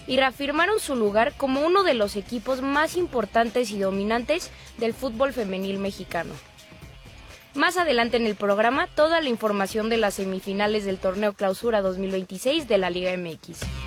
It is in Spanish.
y reafirmaron su lugar como uno de los equipos más importantes y dominantes del fútbol femenil mexicano. Más adelante en el programa, toda la información de las semifinales del Torneo Clausura 2026 de la Liga MX.